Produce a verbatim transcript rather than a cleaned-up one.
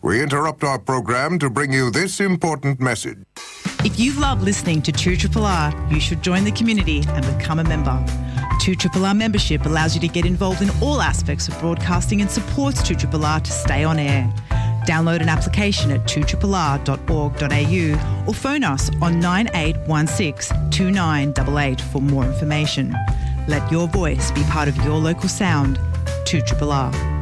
We interrupt our program to bring you this important message. If you love listening to two R R R, you should join the community and become a member. two R R R membership allows you to get involved in all aspects of broadcasting and supports two R R R to stay on air. Download an application at two R R R dot org dot a u or phone us on nine eight one six, two nine eight eight for more information. Let your voice be part of your local sound. two R R R.